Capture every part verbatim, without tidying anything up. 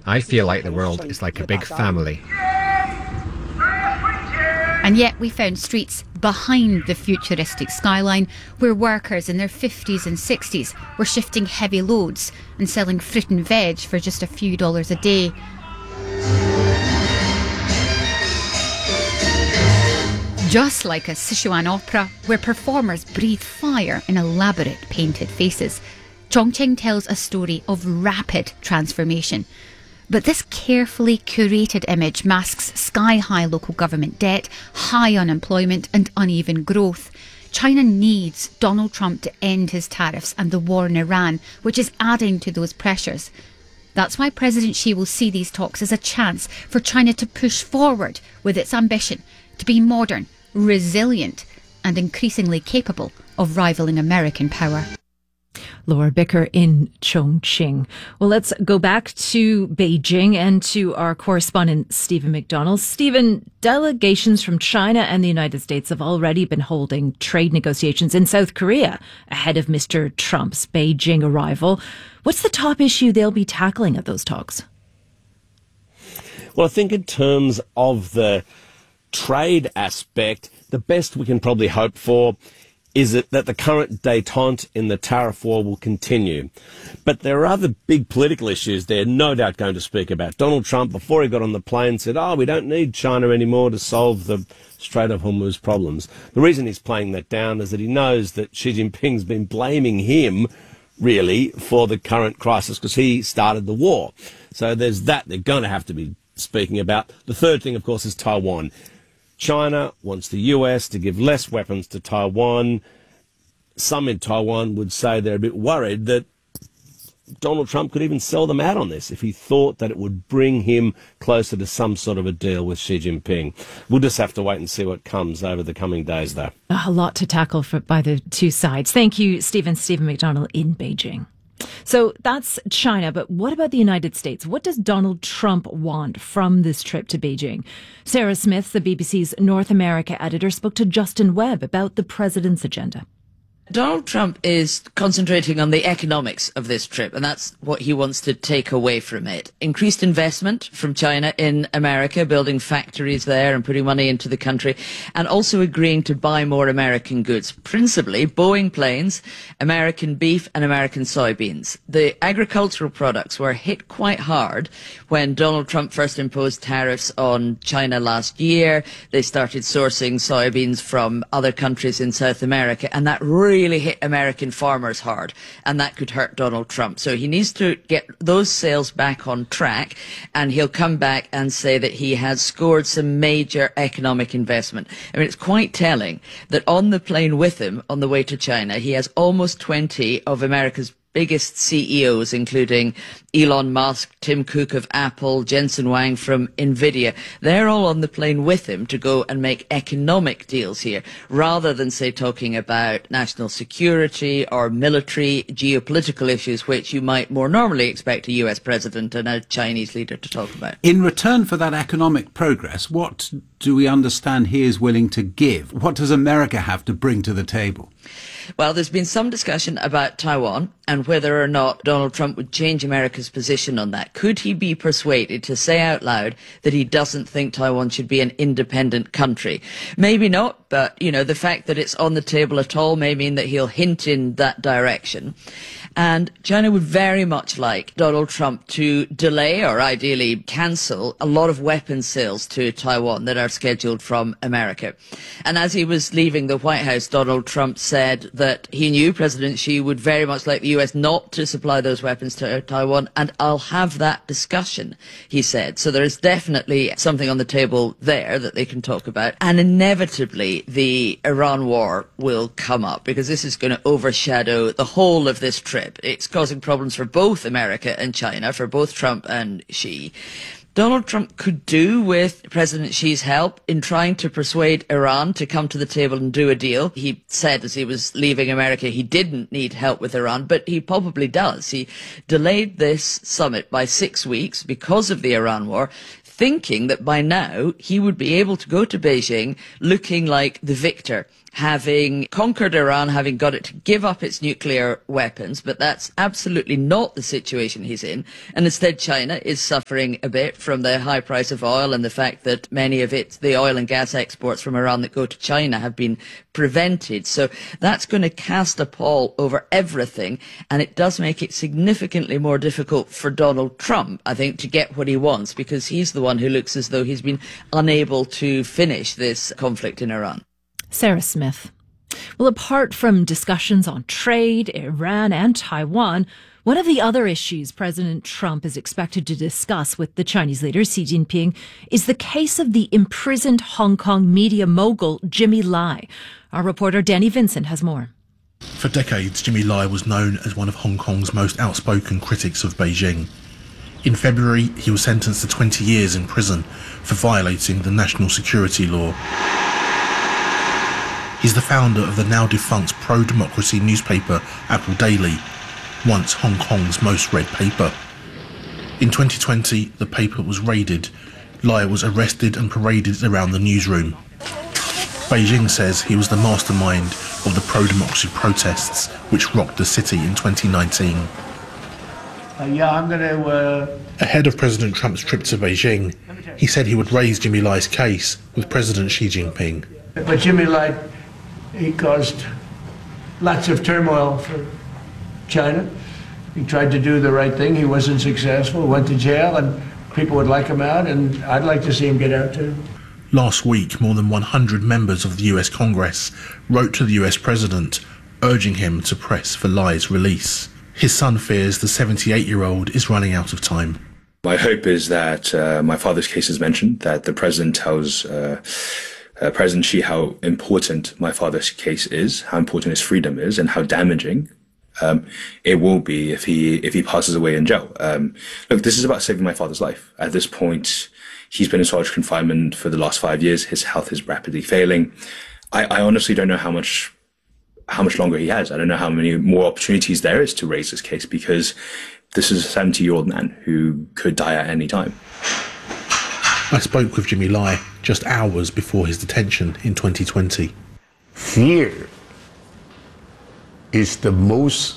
I feel like the world is like a big family. And yet we found streets behind the futuristic skyline where workers in their fifties and sixties were shifting heavy loads and selling fruit and veg for just a few dollars a day. Just like a Sichuan opera where performers breathe fire in elaborate painted faces, Chongqing tells a story of rapid transformation. But this carefully curated image masks sky-high local government debt, high unemployment and uneven growth. China needs Donald Trump to end his tariffs and the war in Iran, which is adding to those pressures. That's why President Xi will see these talks as a chance for China to push forward with its ambition to be modern, resilient and increasingly capable of rivaling American power. Laura Bicker in Chongqing. Well, let's go back to Beijing and to our correspondent, Stephen McDonald. Stephen, delegations from China and the United States have already been holding trade negotiations in South Korea ahead of Mister Trump's Beijing arrival. What's the top issue they'll be tackling at those talks? Well, I think in terms of the trade aspect, the best we can probably hope for is it that the current détente in the tariff war will continue. But there are other big political issues they're no doubt going to speak about. Donald Trump, before he got on the plane, said, oh, we don't need China anymore to solve the Strait of Hormuz problems. The reason he's playing that down is that he knows that Xi Jinping's been blaming him, really, for the current crisis because he started the war. So there's that they're going to have to be speaking about. The third thing, of course, is Taiwan. China wants the U S to give less weapons to Taiwan. Some in Taiwan would say they're a bit worried that Donald Trump could even sell them out on this if he thought that it would bring him closer to some sort of a deal with Xi Jinping. We'll just have to wait and see what comes over the coming days, though. A lot to tackle for, by the two sides. Thank you, Stephen. Stephen McDonald in Beijing. So that's China, but what about the United States? What does Donald Trump want from this trip to Beijing? Sarah Smith, the B B C's North America editor, spoke to Justin Webb about the president's agenda. Donald Trump is concentrating on the economics of this trip, and that's what he wants to take away from it. Increased investment from China in America, building factories there and putting money into the country, and also agreeing to buy more American goods, principally Boeing planes, American beef and American soybeans. The agricultural products were hit quite hard when Donald Trump first imposed tariffs on China last year. They started sourcing soybeans from other countries in South America, and that really really hit American farmers hard, and that could hurt Donald Trump. So he needs to get those sales back on track, and he'll come back and say that he has scored some major economic investment. I mean, it's quite telling that on the plane with him on the way to China, he has almost twenty of America's biggest C E Os, including Elon Musk, Tim Cook of Apple, Jensen Huang from Nvidia. They're all on the plane with him to go and make economic deals here, rather than, say, talking about national security or military, geopolitical issues, which you might more normally expect a U S president and a Chinese leader to talk about. In return for that economic progress, what do we understand he is willing to give? What does America have to bring to the table? Well, there's been some discussion about Taiwan and whether or not Donald Trump would change America's position on that. Could he be persuaded to say out loud that he doesn't think Taiwan should be an independent country? Maybe not, but, you know, the fact that it's on the table at all may mean that he'll hint in that direction. And China would very much like Donald Trump to delay or ideally cancel a lot of weapons sales to Taiwan that are scheduled from America. And as he was leaving the White House, Donald Trump said that he knew President Xi would very much like the U S not to supply those weapons to Taiwan, and I'll have that discussion, he said. So there is definitely something on the table there that they can talk about. And inevitably, the Iran war will come up, because this is going to overshadow the whole of this trip. It's causing problems for both America and China, for both Trump and Xi. Donald Trump could do with President Xi's help in trying to persuade Iran to come to the table and do a deal. He said as he was leaving America he didn't need help with Iran, but he probably does. He delayed this summit by six weeks because of the Iran war, thinking that by now he would be able to go to Beijing looking like the victor having conquered Iran, having got it to give up its nuclear weapons, but that's absolutely not the situation he's in. And instead, China is suffering a bit from the high price of oil and the fact that many of its, the oil and gas exports from Iran that go to China have been prevented. So that's going to cast a pall over everything, and it does make it significantly more difficult for Donald Trump, I think, to get what he wants, because he's the one who looks as though he's been unable to finish this conflict in Iran. Sarah Smith. Well, apart from discussions on trade, Iran and Taiwan, one of the other issues President Trump is expected to discuss with the Chinese leader, Xi Jinping, is the case of the imprisoned Hong Kong media mogul, Jimmy Lai. Our reporter Danny Vincent has more. For decades, Jimmy Lai was known as one of Hong Kong's most outspoken critics of Beijing. In February, he was sentenced to twenty years in prison for violating the national security law. He's the founder of the now-defunct pro-democracy newspaper Apple Daily, once Hong Kong's most read paper. In twenty twenty, the paper was raided. Lai was arrested and paraded around the newsroom. Beijing says he was the mastermind of the pro-democracy protests which rocked the city in twenty nineteen. Uh, yeah, I'm going to... Uh... Ahead of President Trump's trip to Beijing, he said he would raise Jimmy Lai's case with President Xi Jinping. But Jimmy Lai, he caused lots of turmoil for China. He tried to do the right thing. He wasn't successful, went to jail, and people would like him out, and I'd like to see him get out too. Last week, more than one hundred members of the U S Congress wrote to the U S President, urging him to press for Lai's release. His son fears the seventy-eight-year-old is running out of time. My hope is that uh, my father's case is mentioned, that the President tells uh, uh, President Xi how important my father's case is, how important his freedom is, and how damaging um, it will be if he if he passes away in jail. Um, look, this is about saving my father's life. At this point, he's been in solitary confinement for the last five years. His health is rapidly failing. I, I honestly don't know how much how much longer he has. I don't know how many more opportunities there is to raise this case, because this is a seventy-year-old man who could die at any time. I spoke with Jimmy Lai just hours before his detention in twenty twenty. Fear is the most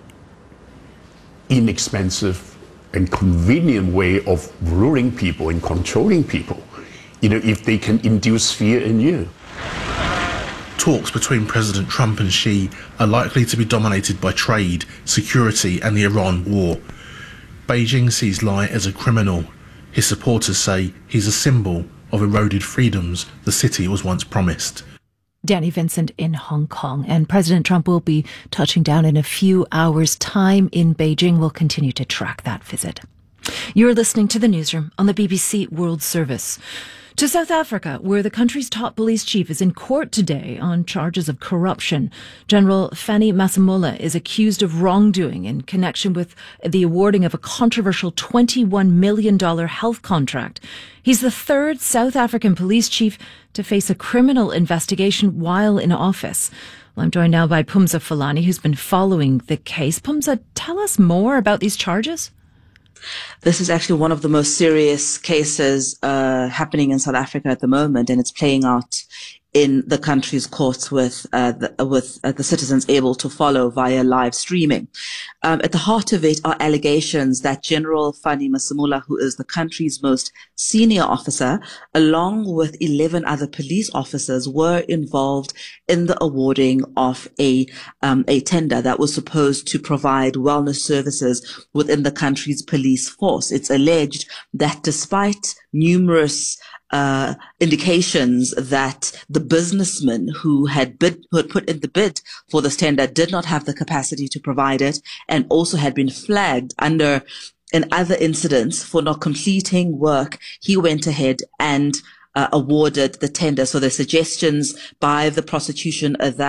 inexpensive and convenient way of ruling people and controlling people, you know, if they can induce fear in you. Talks between President Trump and Xi are likely to be dominated by trade, security and the Iran war. Beijing sees Lai as a criminal. His supporters say he's a symbol of eroded freedoms the city was once promised. Danny Vincent in Hong Kong. And President Trump will be touching down in a few hours' time in Beijing. We'll continue to track that visit. You're listening to The Newsroom on the B B C World Service. To South Africa, where the country's top police chief is in court today on charges of corruption. General Fanny Masemola is accused of wrongdoing in connection with the awarding of a controversial twenty-one million dollars health contract. He's the third South African police chief to face a criminal investigation while in office. Well, I'm joined now by Phumza Fulani, who's been following the case. Phumza, tell us more about these charges. This is actually one of the most serious cases uh, happening in South Africa at the moment, and it's playing out in the country's courts with uh, the, with uh, the citizens able to follow via live streaming. Um, at the heart of it are allegations that General Fanny Masemola, who is the country's most senior officer, along with eleven other police officers, were involved in the awarding of a um, a tender that was supposed to provide wellness services within the country's police force. It's alleged that despite numerous Uh, indications that the businessman who had bid, who had put in the bid for this tender did not have the capacity to provide it, and also had been flagged under in other incidents for not completing work, he went ahead and uh, awarded the tender. So the suggestions by the prosecution are that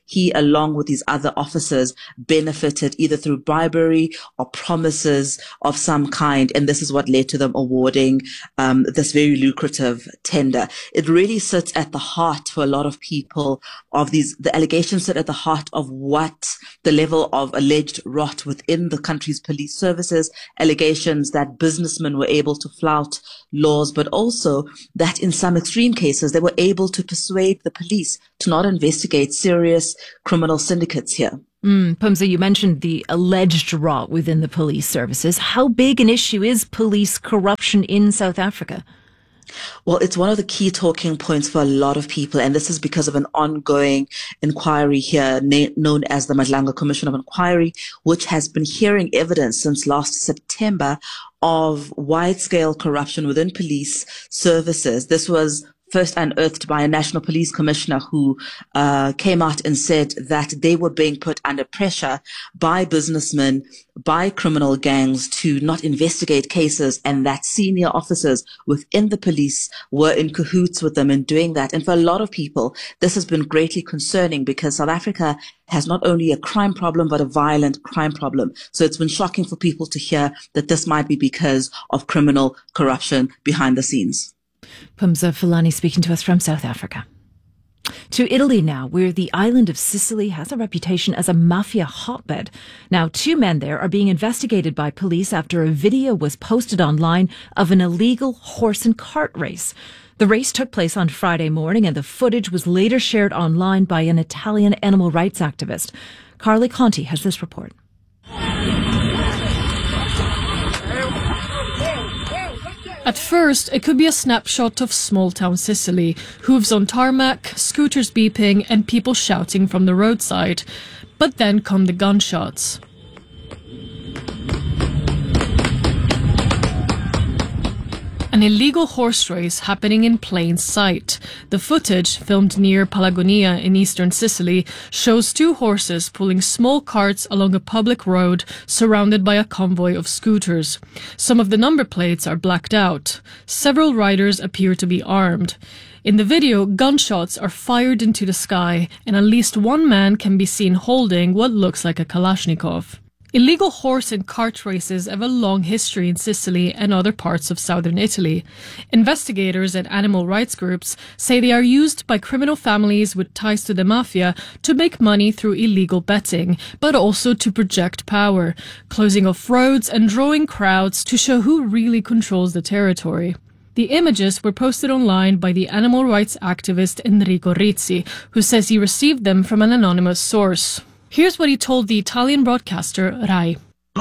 he, along with these other officers, benefited either through bribery or promises of some kind. And this is what led to them awarding um, this very lucrative tender. It really sits at the heart for a lot of people of these, the allegations sit at the heart of what the level of alleged rot within the country's police services, allegations that businessmen were able to flout laws, but also that in some extreme cases, they were able to persuade the police to not investigate serious criminal syndicates here. Mm, Phumza, you mentioned the alleged rot within the police services. How big an issue is police corruption in South Africa? Well, it's one of the key talking points for a lot of people, and this is because of an ongoing inquiry here na- known as the Madlanga Commission of Inquiry, which has been hearing evidence since last September of wide-scale corruption within police services. This was first unearthed by a national police commissioner who uh, came out and said that they were being put under pressure by businessmen, by criminal gangs to not investigate cases, and that senior officers within the police were in cahoots with them in doing that. And for a lot of people, this has been greatly concerning because South Africa has not only a crime problem, but a violent crime problem. So it's been shocking for people to hear that this might be because of criminal corruption behind the scenes. Phumza Fulani speaking to us from South Africa. To Italy now, where the island of Sicily has a reputation as a mafia hotbed. Now, two men there are being investigated by police after a video was posted online of an illegal horse and cart race. The race took place on Friday morning, and the footage was later shared online by an Italian animal rights activist. Carly Conti has this report. At first, it could be a snapshot of small-town Sicily, hooves on tarmac, scooters beeping, and people shouting from the roadside. But then come the gunshots. An illegal horse race happening in plain sight. The footage, filmed near Palagonia in eastern Sicily, shows two horses pulling small carts along a public road surrounded by a convoy of scooters. Some of the number plates are blacked out. Several riders appear to be armed. In the video, gunshots are fired into the sky, and at least one man can be seen holding what looks like a Kalashnikov. Illegal horse and cart races have a long history in Sicily and other parts of southern Italy. Investigators and animal rights groups say they are used by criminal families with ties to the mafia to make money through illegal betting, but also to project power, closing off roads and drawing crowds to show who really controls the territory. The images were posted online by the animal rights activist Enrico Rizzi, who says he received them from an anonymous source. Here's what he told the Italian broadcaster Rai.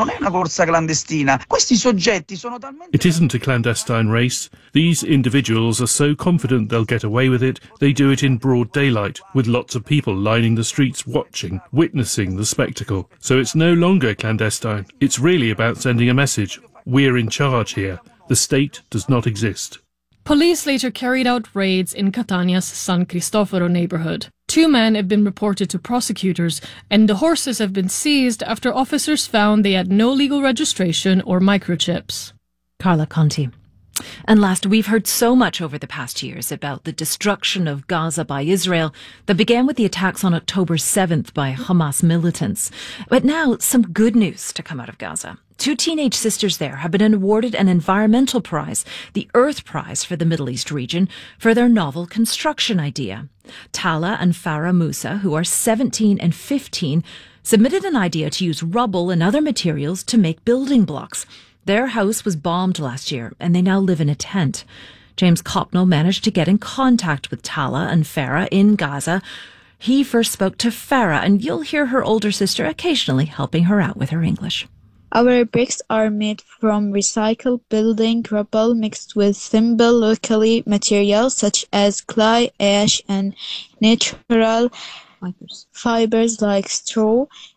It isn't a clandestine race. These individuals are so confident they'll get away with it, they do it in broad daylight, with lots of people lining the streets watching, witnessing the spectacle. So it's no longer clandestine. It's really about sending a message. We're in charge here. The state does not exist. Police later carried out raids in Catania's San Cristoforo neighborhood. Two men have been reported to prosecutors, and the horses have been seized after officers found they had no legal registration or microchips. Carla Conti. And last, we've heard so much over the past years about the destruction of Gaza by Israel that began with the attacks on October seventh by Hamas militants. But now, some good news to come out of Gaza. Two teenage sisters there have been awarded an environmental prize, the Earth Prize for the Middle East region, for their novel construction idea. Tala and Farah Musa, who are seventeen and fifteen, submitted an idea to use rubble and other materials to make building blocks. Their house was bombed last year, and they now live in a tent. James Copnell managed to get in contact with Tala and Farah in Gaza. He first spoke to Farah, and you'll hear her older sister occasionally helping her out with her English. Our bricks are made from recycled building rubble mixed with simple locally materials such as clay, ash, and natural fibers like straw.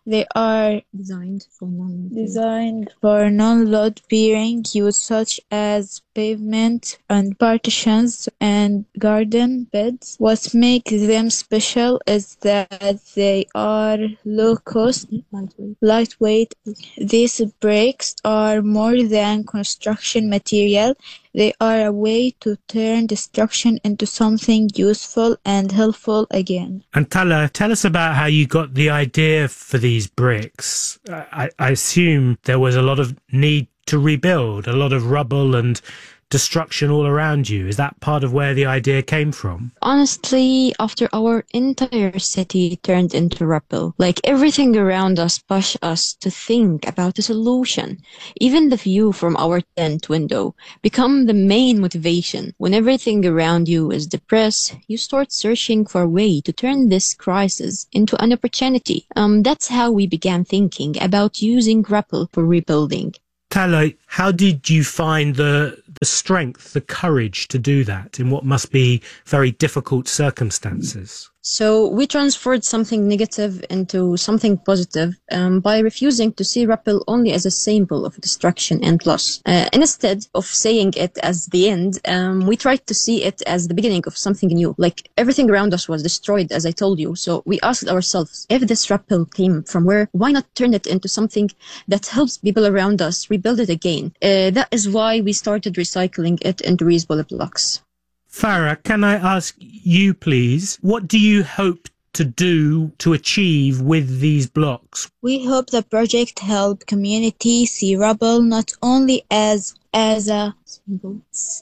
They are designed for non designed for non-load bearing use, such as pavement and partitions and garden beds. What makes them special is that they are low cost, lightweight. lightweight. These bricks are more than construction material. They are a way to turn destruction into something useful and helpful again. And Tala, tell us about how you got the idea for these bricks. I, I assume there was a lot of need to rebuild, a lot of rubble and destruction all around you. Is that part of where the idea came from? Honestly, after our entire city turned into rubble, like everything around us pushed us to think about a solution. Even the view from our tent window become the main motivation. When everything around you is depressed, you start searching for a way to turn this crisis into an opportunity. Um, that's how we began thinking about using rubble for rebuilding. Tala, how did you find the the strength, the courage to do that in what must be very difficult circumstances? So we transferred something negative into something positive um, by refusing to see rubble only as a symbol of destruction and loss. Uh, instead of saying it as the end, um, we tried to see it as the beginning of something new. Like everything around us was destroyed, as I told you. So we asked ourselves, if this rubble came from where, why not turn it into something that helps people around us rebuild it again? Uh, that is why we started recycling it into reusable blocks. Farah, can I ask you, please, what do you hope to do to achieve with these blocks? We hope the project help community see rubble not only as as a symbol,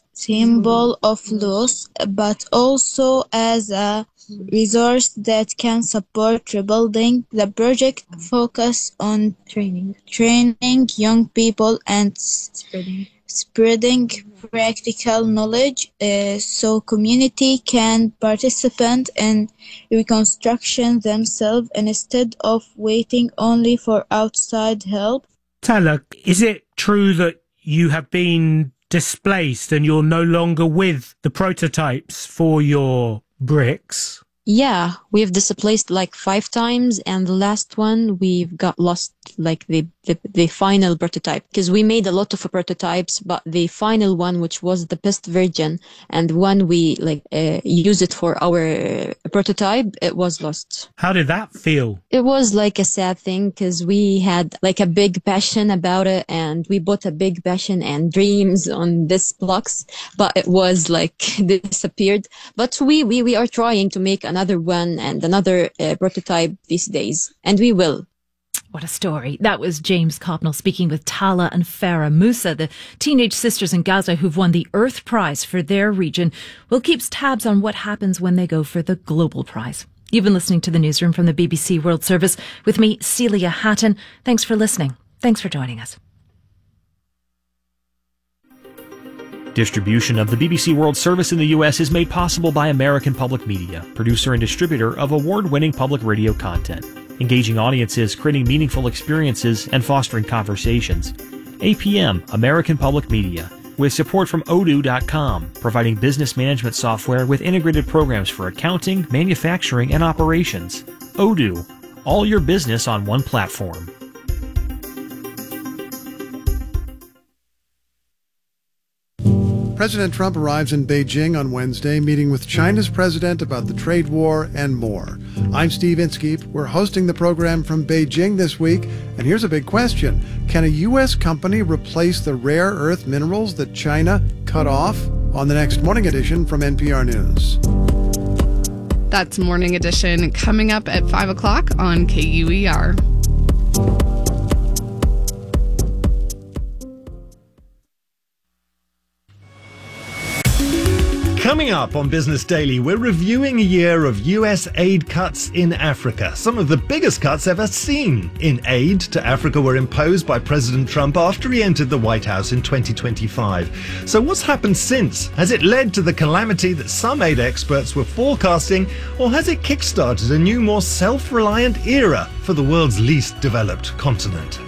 symbol of loss, but also as a resource that can support rebuilding. The project focus on training, training young people and spreading. spreading practical knowledge uh, so community can participate in reconstruction themselves instead of waiting only for outside help. Tala, is it true that you have been displaced and you're no longer with the prototypes for your bricks? Yeah, we've displaced like five times, and the last one we've got lost, like the the, the final prototype, because we made a lot of prototypes, but the final one, which was the best version and one we like uh, use it for our uh, prototype, it was lost. How did that feel? It was like a sad thing because we had like a big passion about it, and we put a big passion and dreams on this blocks, but it was like disappeared. But we we we are trying to make another one and another uh, prototype these days, and we will. What a story. That was James Copnell speaking with Tala and Farah Musa, the teenage sisters in Gaza who've won the Earth Prize for their region. Will keeps tabs on what happens when they go for the Global Prize. You've been listening to the newsroom from the B B C World Service with me, Celia Hatton. Thanks for listening. Thanks for joining us. Distribution of the B B C World Service in the U S is made possible by American Public Media, producer and distributor of award-winning public radio content, engaging audiences, creating meaningful experiences, and fostering conversations. A P M, American Public Media, with support from odoo dot com, providing business management software with integrated programs for accounting, manufacturing, and operations. Odoo, all your business on one platform. President Trump arrives in Beijing on Wednesday, meeting with China's president about the trade war and more. I'm Steve Inskeep. We're hosting the program from Beijing this week, and here's a big question. Can a U S company replace the rare earth minerals that China cut off? On the next Morning Edition from N P R News. That's Morning Edition coming up at five o'clock on K U E R. Coming up on Business Daily, we're reviewing a year of U S aid cuts in Africa. Some of the biggest cuts ever seen in aid to Africa were imposed by President Trump after he entered the White House in twenty twenty-five. So what's happened since? Has it led to the calamity that some aid experts were forecasting, or has it kickstarted a new, more self-reliant era for the world's least developed continent?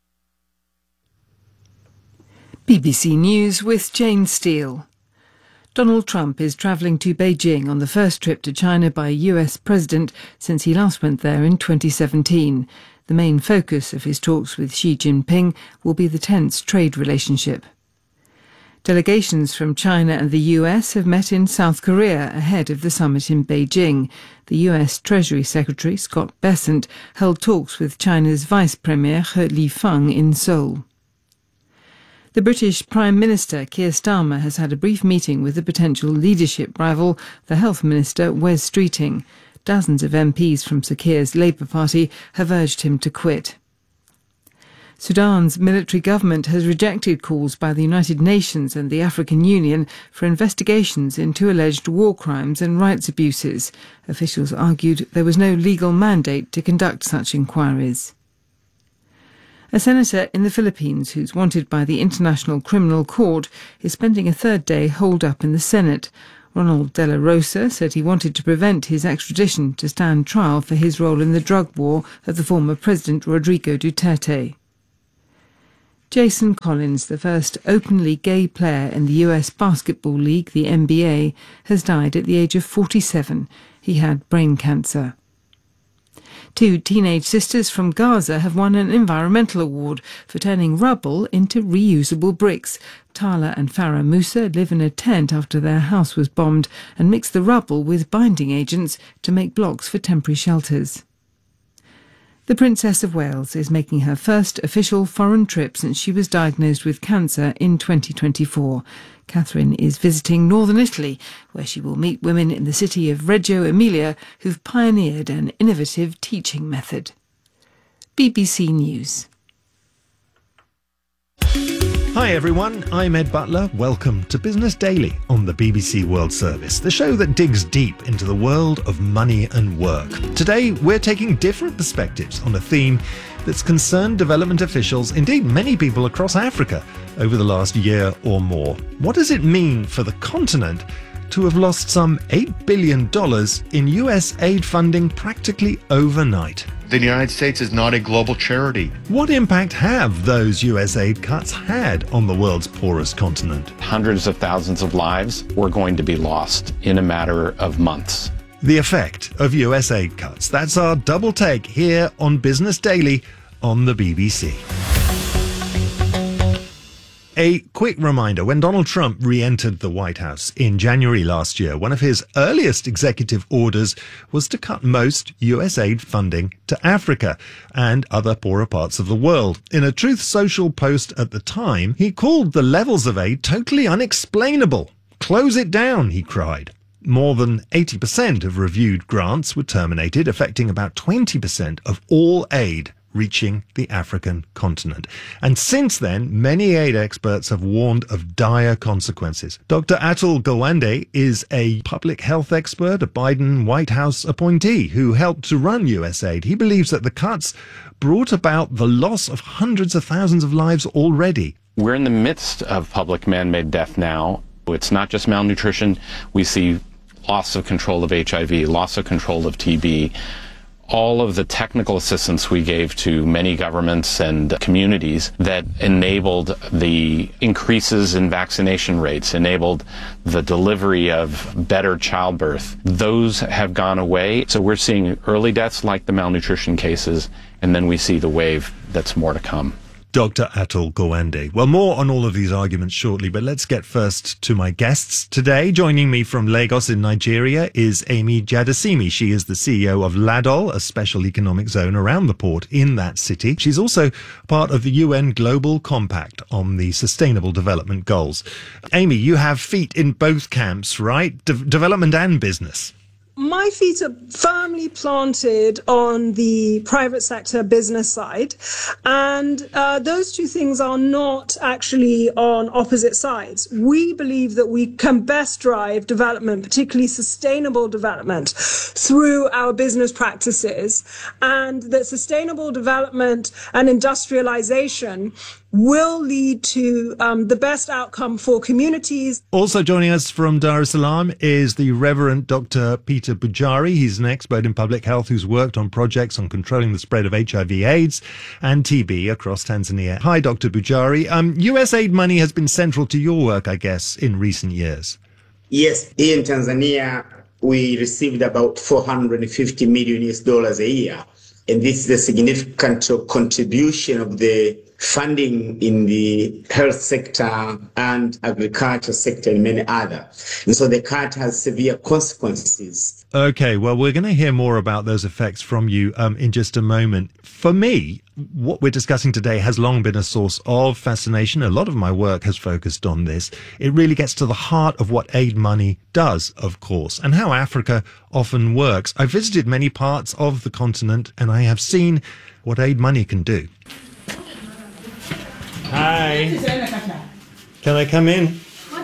B B C News with Jane Steele. Donald Trump is travelling to Beijing on the first trip to China by a U S president since he last went there in twenty seventeen. The main focus of his talks with Xi Jinping will be the tense trade relationship. Delegations from China and the U S have met in South Korea ahead of the summit in Beijing. The U S Treasury Secretary, Scott Bessent, held talks with China's Vice Premier He Lifeng in Seoul. The British Prime Minister Keir Starmer has had a brief meeting with the potential leadership rival, the Health Minister Wes Streeting. Dozens of M Ps from Sir Keir's Labour Party have urged him to quit. Sudan's military government has rejected calls by the United Nations and the African Union for investigations into alleged war crimes and rights abuses. Officials argued there was no legal mandate to conduct such inquiries. A senator in the Philippines who's wanted by the International Criminal Court is spending a third day holed up in the Senate. Ronald De La Rosa said he wanted to prevent his extradition to stand trial for his role in the drug war of the former President Rodrigo Duterte. Jason Collins, the first openly gay player in the U S Basketball League, the N B A, has died at the age of forty-seven. He had brain cancer. Two teenage sisters from Gaza have won an environmental award for turning rubble into reusable bricks. Tala and Farah Musa live in a tent after their house was bombed and mix the rubble with binding agents to make blocks for temporary shelters. The Princess of Wales is making her first official foreign trip since she was diagnosed with cancer in twenty twenty-four. Catherine is visiting northern Italy, where she will meet women in the city of Reggio Emilia who've pioneered an innovative teaching method. B B C News. Hi everyone, I'm Ed Butler. Welcome to Business Daily on the B B C World Service, the show that digs deep into the world of money and work. Today, we're taking different perspectives on a theme that's concerned development officials, indeed many people across Africa, over the last year or more. What does it mean for the continent to have lost some eight billion dollars in U S aid funding practically overnight? The United States is not a global charity. What impact have those U S aid cuts had on the world's poorest continent? Hundreds of thousands of lives were going to be lost in a matter of months. The effect of U S aid cuts. That's our double take here on Business Daily on the B B C. A quick reminder, when Donald Trump re-entered the White House in January last year, one of his earliest executive orders was to cut most U S aid funding to Africa and other poorer parts of the world. In a Truth Social post at the time, he called the levels of aid totally unexplainable. Close it down, he cried. More than eighty percent of reviewed grants were terminated, affecting about twenty percent of all aid reaching the African continent. And since then, many aid experts have warned of dire consequences. Doctor Atul Gawande is a public health expert, a Biden White House appointee who helped to run U S aid. He believes that the cuts brought about the loss of hundreds of thousands of lives already. We're in the midst of public man-made death now. It's not just malnutrition. We see loss of control of H I V, loss of control of T B. All of the technical assistance we gave to many governments and communities that enabled the increases in vaccination rates, enabled the delivery of better childbirth, those have gone away. So we're seeing early deaths like the malnutrition cases, and then we see the wave that's more to come. Doctor Atul Gawande. Well, more on all of these arguments shortly, but let's get first to my guests today. Joining me from Lagos in Nigeria is Amy Jadasimi. She is the C E O of LADOL, a special economic zone around the port in that city. She's also part of the U N Global Compact on the Sustainable Development Goals. Amy, you have feet in both camps, right? De- development and business. My feet are firmly planted on the private sector business side, and uh, those two things are not actually on opposite sides. We believe that we can best drive development, particularly sustainable development, through our business practices, and that sustainable development and industrialization will lead to um, the best outcome for communities. Also joining us from Dar es Salaam is the Reverend Doctor Peter Bujari. He's an expert in public health who's worked on projects on controlling the spread of H I V AIDS and T B across Tanzania. Hi, Doctor Bujari. Um, U S aid money has been central to your work, I guess, in recent years. Yes, here in Tanzania, we received about four hundred fifty million U S dollars a year. And this is a significant contribution of the funding in the health sector and agriculture sector and many others. And so the cut has severe consequences. Okay, well, we're going to hear more about those effects from you um, in just a moment. For me, what we're discussing today has long been a source of fascination. A lot of my work has focused on this. It really gets to the heart of what aid money does, of course, and how Africa often works. I visited many parts of the continent, and I have seen what aid money can do. Hi. Can I come in?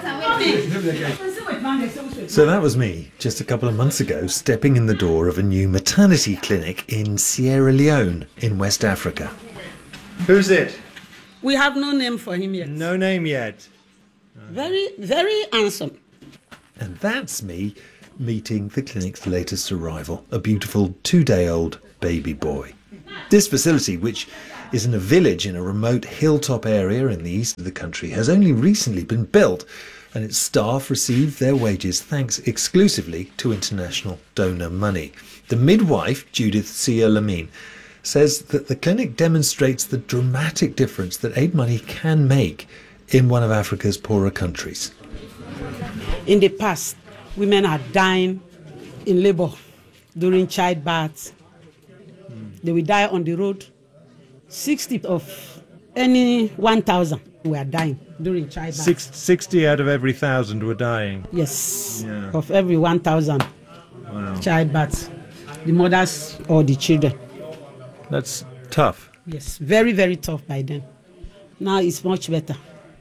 So that was me, just a couple of months ago, stepping in the door of a new maternity clinic in Sierra Leone in West Africa. Who's it? We have no name for him yet. No name yet. Very, very handsome. And that's me meeting the clinic's latest arrival, a beautiful two-day-old baby boy. This facility, which is in a village in a remote hilltop area in the east of the country, has only recently been built, and its staff receive their wages thanks exclusively to international donor money. The midwife, Judith Sia Lamine, says that the clinic demonstrates the dramatic difference that aid money can make in one of Africa's poorer countries. In the past, women are dying in labor during childbirth. They will die on the road. sixty of any one thousand were dying during childbirth. Six, sixty out of every thousand were dying? Yes, yeah. Of every one thousand wow. childbirths, the mothers or the children. That's tough. Yes, very, very tough by then. Now it's much better.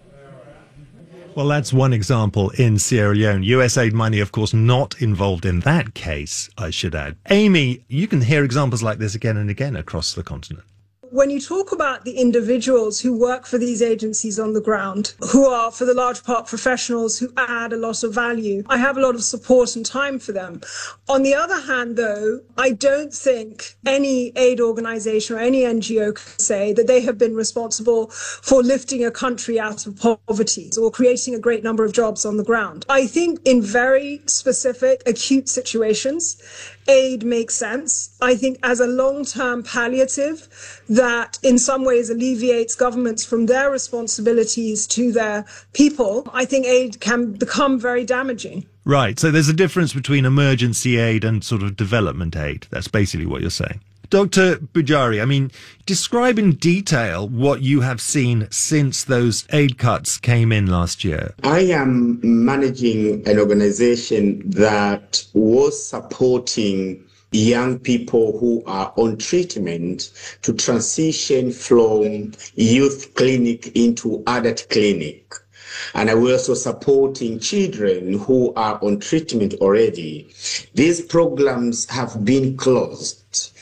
Well, that's one example in Sierra Leone. U S aid money, of course, not involved in that case, I should add. Amy, you can hear examples like this again and again across the continent. When you talk about the individuals who work for these agencies on the ground, who are for the large part professionals who add a lot of value, I have a lot of support and time for them. On the other hand, though, I don't think any aid organization or any N G O can say that they have been responsible for lifting a country out of poverty or creating a great number of jobs on the ground. I think in very specific, acute situations, aid makes sense. I think as a long-term palliative that in some ways alleviates governments from their responsibilities to their people, I think aid can become very damaging. Right, so there's a difference between emergency aid and sort of development aid. That's basically what you're saying. Doctor Pujari, I mean, describe in detail what you have seen since those aid cuts came in last year. I am managing an organization that was supporting young people who are on treatment to transition from youth clinic into adult clinic. And I will also supporting children who are on treatment already. These programs have been closed.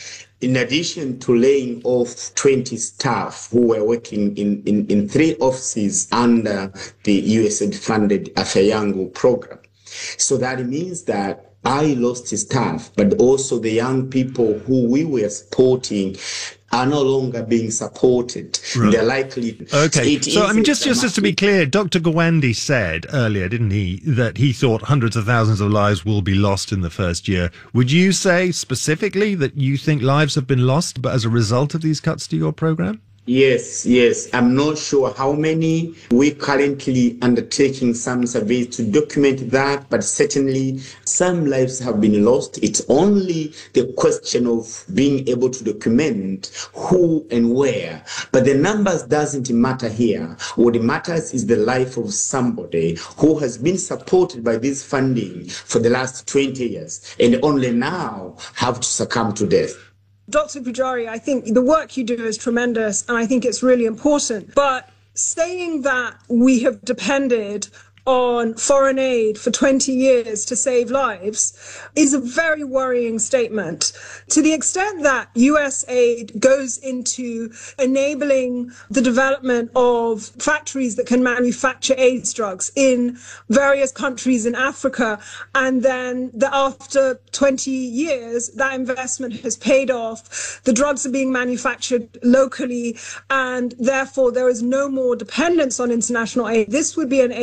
In addition to laying off twenty staff who were working in, in, in three offices under the U S A I D-funded Afyayangu program. So that means that I lost staff, but also the young people who we were supporting are no longer being supported. Right. They're likely... Okay, so I mean, just, just, just to be clear, Doctor Gawande said earlier, didn't he, that he thought hundreds of thousands of lives will be lost in the first year. Would you say specifically that you think lives have been lost but as a result of these cuts to your program? Yes, yes. I'm not sure how many. We're currently undertaking some surveys to document that, but certainly some lives have been lost. It's only the question of being able to document who and where. But the numbers doesn't matter here. What matters is the life of somebody who has been supported by this funding for the last twenty years and only now have to succumb to death. Doctor Pujari, I think the work you do is tremendous, and I think it's really important. But saying that we have depended on foreign aid for twenty years to save lives is a very worrying statement. To the extent that U S aid goes into enabling the development of factories that can manufacture AIDS drugs in various countries in Africa, and then that after twenty years, that investment has paid off, the drugs are being manufactured locally, and therefore there is no more dependence on international aid. This would be an aid success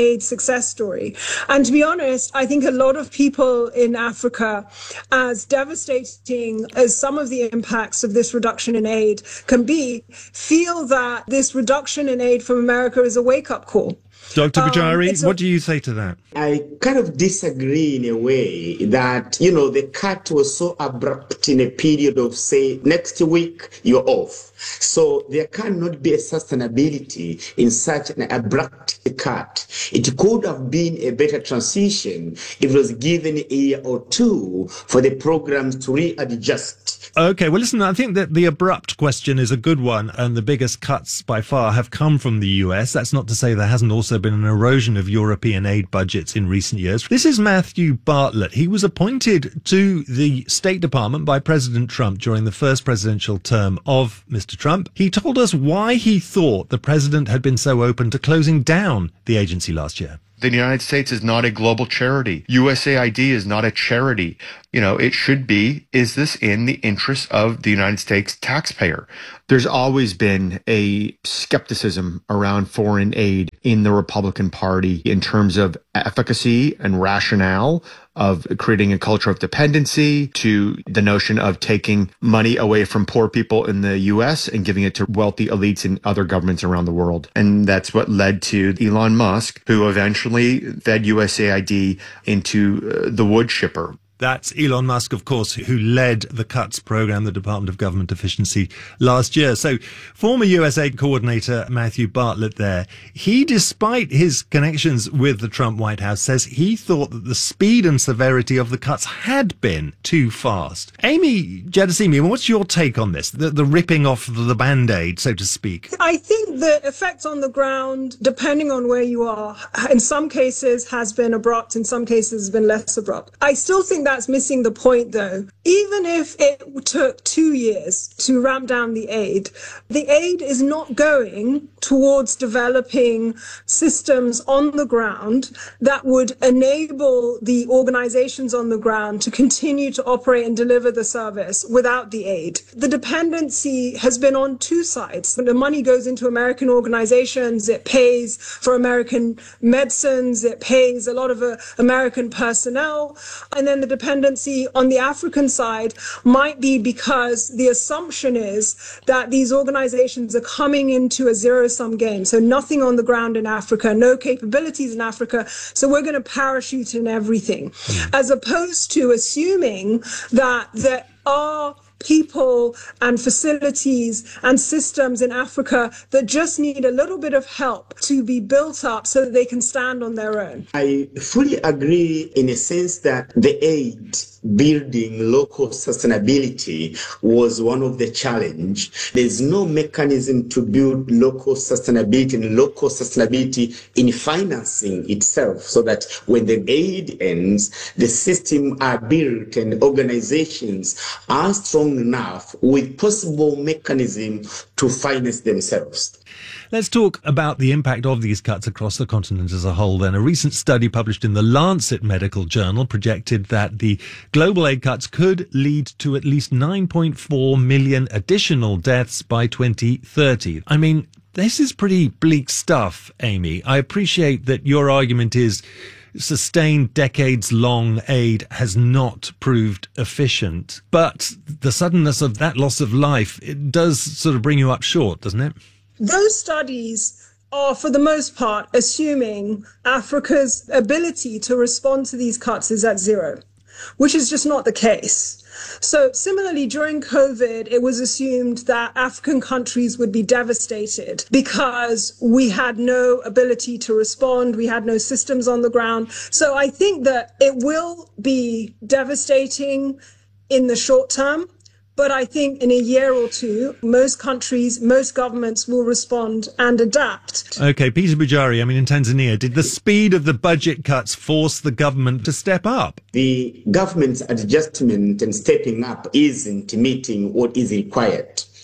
success story. And to be honest, I think a lot of people in Africa, as devastating as some of the impacts of this reduction in aid can be, feel that this reduction in aid from America is a wake-up call. Doctor Bajari, um, what do you say to that? I kind of disagree in a way that, you know, the cut was so abrupt in a period of, say, next week, you're off. So there cannot be a sustainability in such an abrupt cut. It could have been a better transition if it was given a year or two for the programs to readjust. Okay, well, listen, I think that the abrupt question is a good one, and the biggest cuts by far have come from the U S. That's not to say there hasn't also been an erosion of European aid budgets in recent years. This is Matthew Bartlett. He was appointed to the State Department by President Trump during the first presidential term of Mister Trump. He told us why he thought the president had been so open to closing down the agency last year. The United States is not a global charity. U S A I D is not a charity. You know, it should be, is this in the interest of the United States taxpayer? There's always been a skepticism around foreign aid in the Republican Party in terms of efficacy and rationale of creating a culture of dependency, to the notion of taking money away from poor people in the U S and giving it to wealthy elites in other governments around the world. And that's what led to Elon Musk, who eventually fed U S A I D into uh, the wood chipper. That's Elon Musk, of course, who led the cuts program, the Department of Government Efficiency, last year. So former U S aid coordinator Matthew Bartlett there, he, despite his connections with the Trump White House, says he thought that the speed and severity of the cuts had been too fast. Amy Jedasimi, what's your take on this, the, the ripping off the Band-Aid, so to speak? I think the effect on the ground, depending on where you are, in some cases has been abrupt, in some cases has been less abrupt. I still think that's missing the point, though. Even if it took two years to ramp down the aid, the aid is not going towards developing systems on the ground that would enable the organizations on the ground to continue to operate and deliver the service without the aid. The dependency has been on two sides. The money goes into American organizations, it pays for American medicines, it pays a lot of uh, American personnel, and then the dependency on the African side might be because the assumption is that these organizations are coming into a zero-sum game. So nothing on the ground in Africa, no capabilities in Africa. So we're going to parachute in everything, as opposed to assuming that there are people and facilities and systems in Africa that just need a little bit of help to be built up so that they can stand on their own. I fully agree in a sense that the aid building local sustainability was one of the challenge. There's no mechanism to build local sustainability and local sustainability in financing itself, so that when the aid ends, the system are built and organizations are strong enough with possible mechanism to finance themselves. Let's talk about the impact of these cuts across the continent as a whole then. A recent study published in the Lancet Medical Journal projected that the global aid cuts could lead to at least nine point four million additional deaths by twenty thirty. I mean, this is pretty bleak stuff, Amy. I appreciate that your argument is sustained decades-long aid has not proved efficient, but the suddenness of that loss of life, it does sort of bring you up short, doesn't it? Those studies are, for the most part, assuming Africa's ability to respond to these cuts is at zero, which is just not the case. So similarly, during COVID, it was assumed that African countries would be devastated because we had no ability to respond. We had no systems on the ground. So I think that it will be devastating in the short term. But I think in a year or two, most countries, most governments will respond and adapt. Okay, Peter Bujari, I mean, in Tanzania, did the speed of the budget cuts force the government to step up? The government's adjustment and stepping up isn't meeting what is required.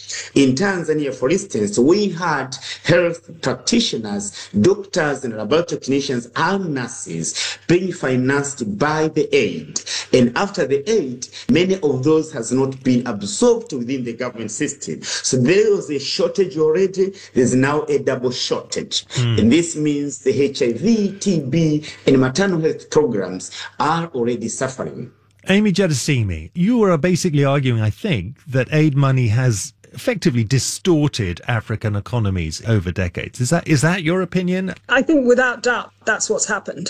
In Tanzania, for instance, we had health practitioners, doctors and laboratory technicians and nurses being financed by the aid. And after the aid, many of those has not been absorbed within the government system. So there was a shortage already. There's now a double shortage. Mm. And this means the H I V, T B, and maternal health programs are already suffering. Amy Jadasimi, you are basically arguing, I think, that aid money has effectively distorted African economies over decades. Is that is that your opinion? I think without doubt that's what's happened.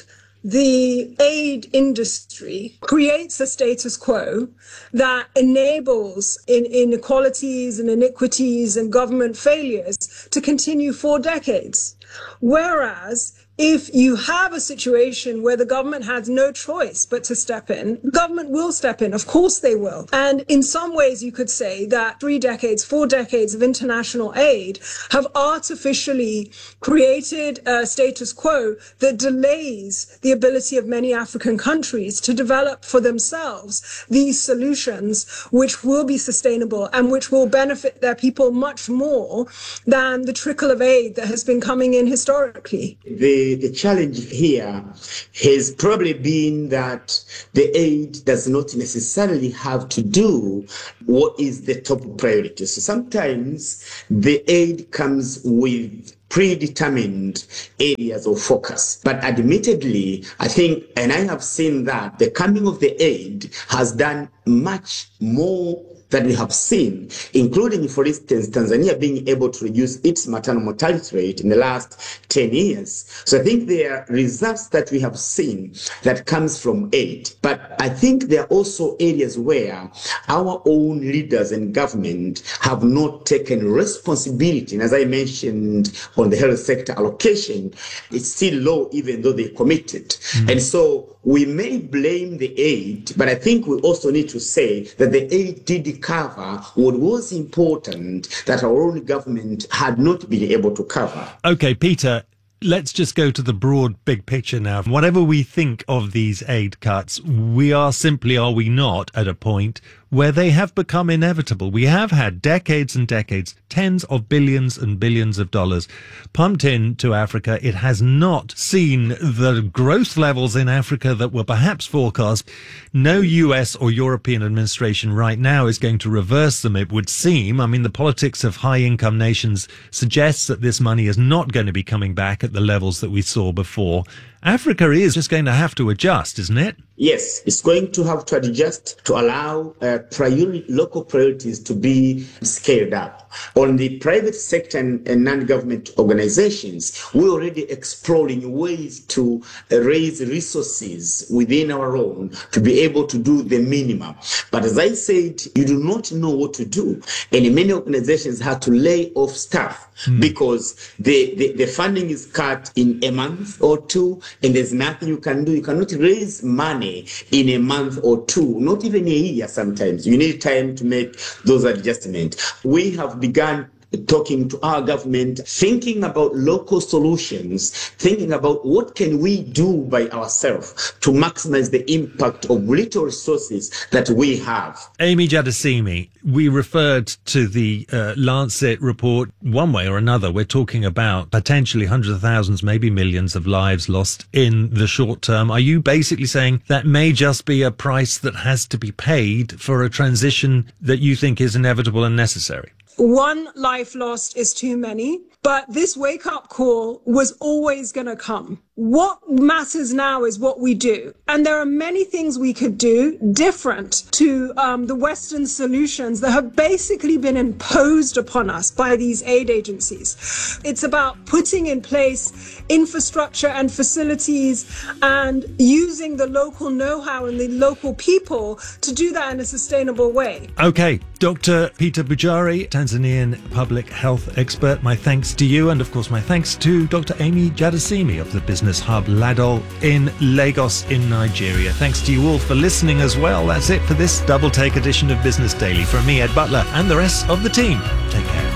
The aid industry creates a status quo that enables in inequalities and iniquities and government failures to continue for decades. Whereas if you have a situation where the government has no choice but to step in, the government will step in. Of course they will. And in some ways, you could say that three decades, four decades of international aid have artificially created a status quo that delays the ability of many African countries to develop for themselves these solutions, which will be sustainable and which will benefit their people much more than the trickle of aid that has been coming in historically. The The, the challenge here has probably been that the aid does not necessarily have to do what is the top priority. So sometimes the aid comes with predetermined areas of focus. But admittedly, I think, and I have seen that the coming of the aid has done much more that we have seen, including, for instance, Tanzania being able to reduce its maternal mortality rate in the last ten years. So I think there are results that we have seen that comes from aid. But I think there are also areas where our own leaders and government have not taken responsibility. And as I mentioned on the health sector allocation, it's still low even though they committed. Mm-hmm. And so we may blame the aid, but I think we also need to say that the aid did cover what was important that our own government had not been able to cover. Okay, Peter, let's just go to the broad big picture now. Whatever we think of these aid cuts, we are simply, are we not, at a point where they have become inevitable. We have had decades and decades, tens of billions and billions of dollars pumped into Africa. It has not seen the growth levels in Africa that were perhaps forecast. No U S or European administration right now is going to reverse them, it would seem. I mean, the politics of high-income nations suggests that this money is not going to be coming back at the levels that we saw before. Africa is just going to have to adjust, isn't it? Yes, it's going to have to adjust to allow uh, priority, local priorities to be scaled up. On the private sector and, and non-government organizations, we're already exploring ways to uh, raise resources within our own to be able to do the minimum. But as I said, you do not know what to do. And many organizations have to lay off staff mm. because the, the, the funding is cut in a month or two, and there's nothing you can do. You cannot raise money in a month or two, not even a year sometimes. You need time to make those adjustments. We have begun talking to our government, thinking about local solutions, thinking about what can we do by ourselves to maximize the impact of little resources that we have. Amy Jadasimi, we referred to the uh, Lancet report. One way or another, we're talking about potentially hundreds of thousands, maybe millions of lives lost in the short term. Are you basically saying that may just be a price that has to be paid for a transition that you think is inevitable and necessary? One life lost is too many, but this wake-up call was always going to come. What matters now is what we do. And there are many things we could do different to um, the Western solutions that have basically been imposed upon us by these aid agencies. It's about putting in place infrastructure and facilities and using the local know-how and the local people to do that in a sustainable way. Okay, Doctor Peter Bujari, Tanzanian public health expert, my thanks to you, and of course my thanks to Doctor Amy Jadasimi of the Business Hub Ladol in Lagos in Nigeria. Thanks to you all for listening as well. That's it for this double take edition of Business Daily. From me, Ed Butler, and the rest of the team. Take care.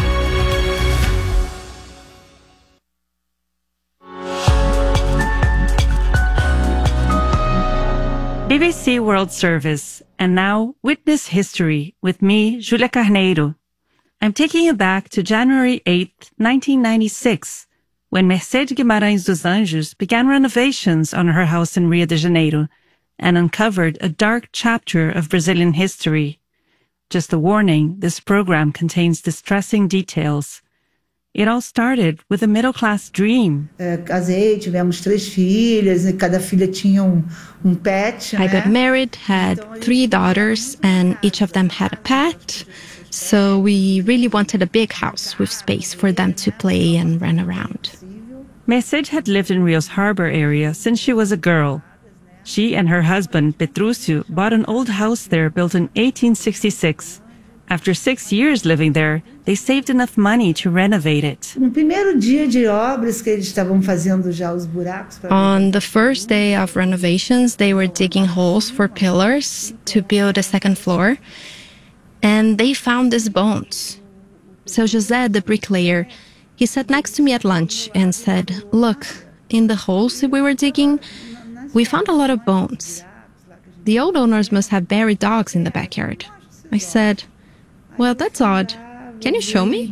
B B C World Service, and now Witness History with me, Julia Carneiro. I'm taking you back to January eighth, nineteen ninety-six, when Mercedes Guimarães dos Anjos began renovations on her house in Rio de Janeiro and uncovered a dark chapter of Brazilian history. Just a warning, this program contains distressing details. It all started with a middle-class dream. Casei, tivemos três filhas, e cada filha tinha um, um pet. I got married, had three daughters, and each of them had a pet. So we really wanted a big house with space for them to play and run around. Mercedes had lived in Rio's harbor area since she was a girl. She and her husband, Petrúcio, bought an old house there built in eighteen sixty-six. After six years living there, they saved enough money to renovate it. No primeiro dia de obras que eles estavam fazendo já os buracos. On the first day of renovations, they were digging holes for pillars to build a second floor. And they found these bones. So José, the bricklayer, he sat next to me at lunch and said, look, in the holes we were digging, we found a lot of bones. The old owners must have buried dogs in the backyard. I said, well, that's odd. Can you show me?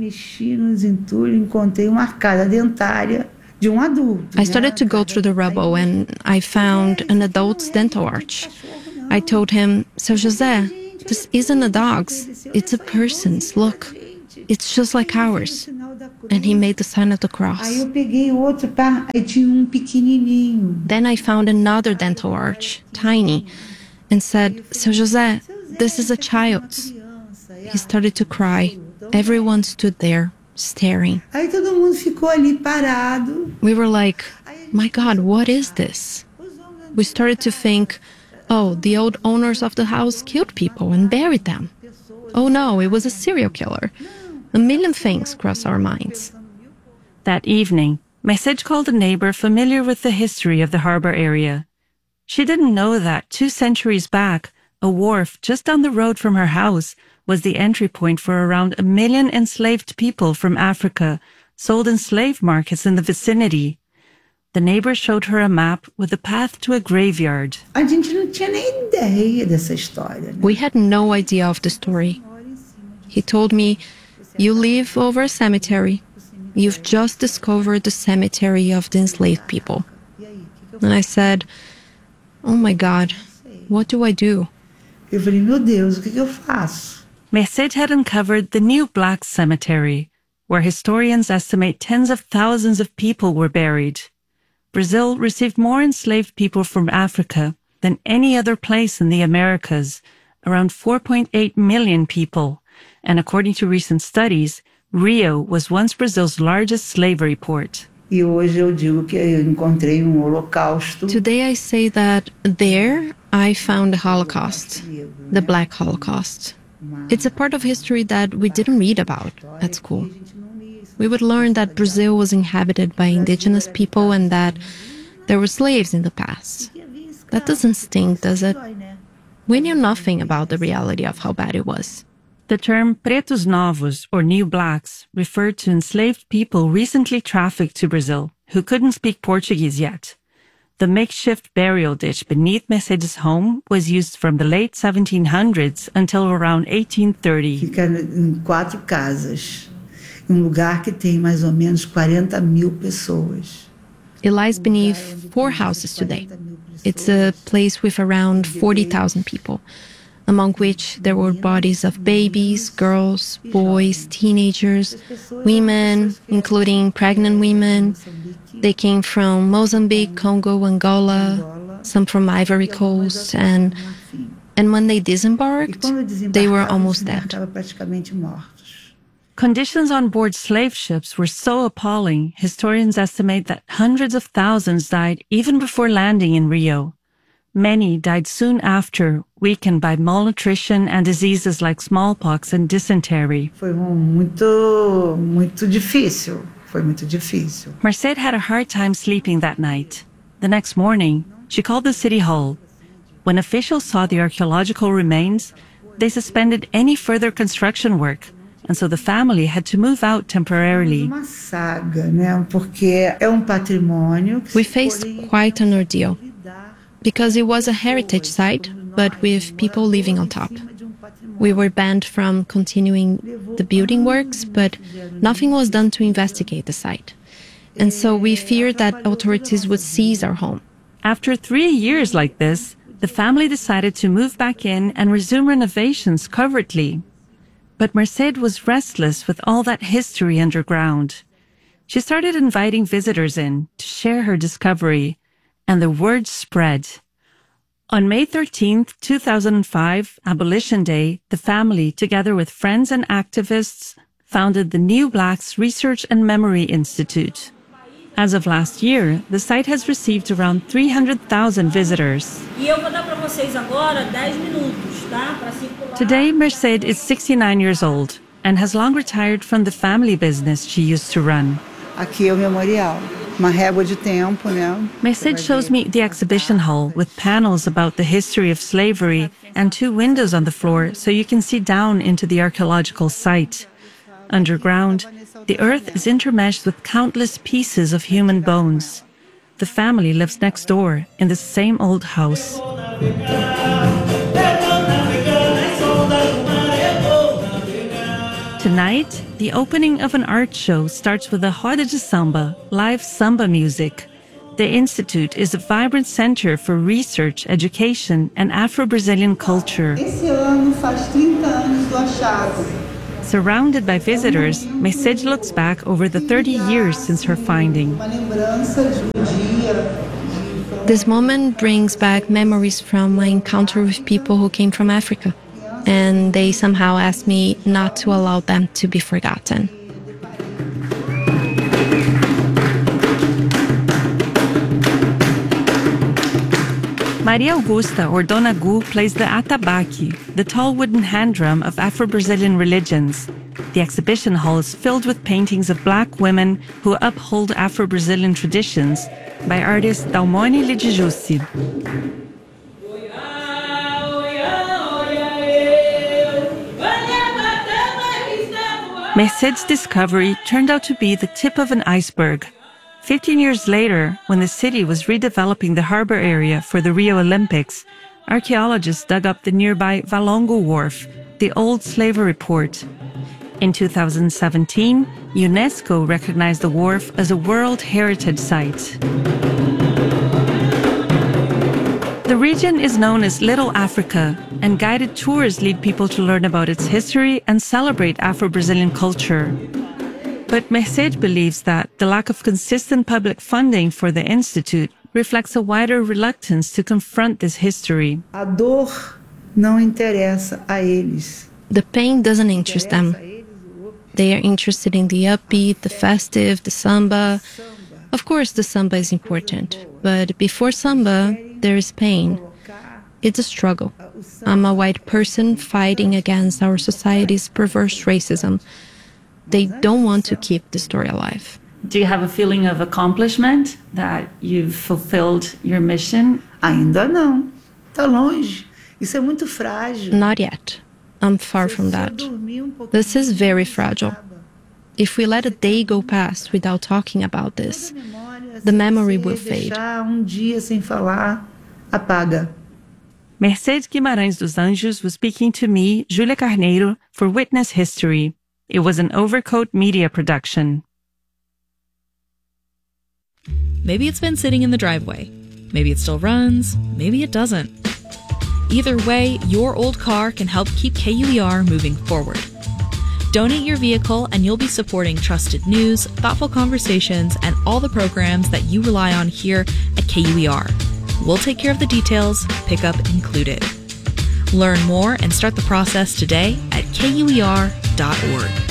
I started to go through the rubble and I found an adult's dental arch. I told him, so José, this isn't a dog's, it's a person's. Look, it's just like ours. And he made the sign of the cross. Then I found another dental arch, tiny, and said, so José, this is a child's. He started to cry. Everyone stood there, staring. We were like, my God, what is this? We started to think, oh, the old owners of the house killed people and buried them. Oh no, it was a serial killer. A million things crossed our minds. That evening, Mercedes called a neighbor familiar with the history of the harbor area. She didn't know that two centuries back, a wharf just down the road from her house was the entry point for around a million enslaved people from Africa, sold in slave markets in the vicinity. The neighbor showed her a map with a path to a graveyard. We had no idea of the story. He told me, you live over a cemetery. You've just discovered the cemetery of the enslaved people. And I said, oh my God, what do I do? Mercedes had uncovered the New Black Cemetery, where historians estimate tens of thousands of people were buried. Brazil received more enslaved people from Africa than any other place in the Americas, around four point eight million people. And according to recent studies, Rio was once Brazil's largest slavery port. Today I say that there I found the Holocaust, the Black Holocaust. It's a part of history that we didn't read about at school. We would learn that Brazil was inhabited by indigenous people and that there were slaves in the past. That doesn't sting, does it? We knew nothing about the reality of how bad it was. The term pretos novos, or new blacks, referred to enslaved people recently trafficked to Brazil who couldn't speak Portuguese yet. The makeshift burial ditch beneath Mercedes' home was used from the late seventeen hundreds until around eighteen thirty. Fica em quatro casas, um lugar que tem mais ou menos quarenta mil pessoas. It lies beneath four houses today. It's a place with around forty thousand people, among which there were bodies of babies, girls, boys, teenagers, women, including pregnant women. They came from Mozambique, Congo, Angola, some from Ivory Coast, and and when they disembarked, they were almost dead. Conditions on board slave ships were so appalling, historians estimate that hundreds of thousands died even before landing in Rio. Many died soon after, weakened by malnutrition and diseases like smallpox and dysentery. Foi muito, muito difícil. Foi muito difícil. Mercedes had a hard time sleeping that night. The next morning, she called the city hall. When officials saw the archaeological remains, they suspended any further construction work, and so the family had to move out temporarily. Uma saga, né? Porque é um patrimônio. We faced quite an ordeal, because it was a heritage site, but with people living on top. We were banned from continuing the building works, but nothing was done to investigate the site. And so we feared that authorities would seize our home. After three years like this, the family decided to move back in and resume renovations covertly. But Merced was restless with all that history underground. She started inviting visitors in to share her discovery, and the word spread. On May thirteenth, two thousand five, Abolition Day, the family, together with friends and activists, founded the New Blacks Research and Memory Institute. As of last year, the site has received around three hundred thousand visitors. Today, Merced is sixty-nine years old and has long retired from the family business she used to run. Aqui é o memorial, uma régua de tempo, né? Merced shows me the exhibition hall with panels about the history of slavery and two windows on the floor so you can see down into the archaeological site. Underground, the earth is intermeshed with countless pieces of human bones. The family lives next door in the same old house. Tonight, the opening of an art show starts with a roda de samba, live samba music. The Institute is a vibrant center for research, education, and Afro-Brazilian culture. Esse ano faz trinta anos do achado. Surrounded by visitors, Merced looks back over the thirty years since her finding. This moment brings back memories from my encounter with people who came from Africa, and they somehow asked me not to allow them to be forgotten. Maria Augusta, or Dona Gu, plays the atabaque, the tall wooden hand drum of Afro-Brazilian religions. The exhibition hall is filled with paintings of black women who uphold Afro-Brazilian traditions by artist Dalmone Lidigiusi. Merced's discovery turned out to be the tip of an iceberg. Fifteen years later, when the city was redeveloping the harbor area for the Rio Olympics, archaeologists dug up the nearby Valongo Wharf, the old slavery port. In two thousand seventeen, UNESCO recognized the wharf as a World Heritage Site. The region is known as Little Africa, and guided tours lead people to learn about its history and celebrate Afro-Brazilian culture. But Merced believes that the lack of consistent public funding for the Institute reflects a wider reluctance to confront this history. A dor não interessa a eles. The pain doesn't interest them. They are interested in the upbeat, the festive, the samba. Of course, the samba is important, but before samba, there is pain. It's a struggle. I'm a white person fighting against our society's perverse racism. They don't want to keep the story alive. Do you have a feeling of accomplishment that you've fulfilled your mission? Ainda não. Tá longe. Isso é muito frágil. Not yet. I'm far from that. This is very fragile. If we let a day go past without talking about this, the memory will fade. Um dia sem falar, apaga. Merced Guimarães dos Anjos was speaking to me, Júlia Carneiro, for Witness History. It was an Overcoat Media production. Maybe it's been sitting in the driveway. Maybe it still runs. Maybe it doesn't. Either way, your old car can help keep K U E R moving forward. Donate your vehicle and you'll be supporting trusted news, thoughtful conversations, and all the programs that you rely on here at K U E R. We'll take care of the details, pickup included. Learn more and start the process today at K U E R dot org.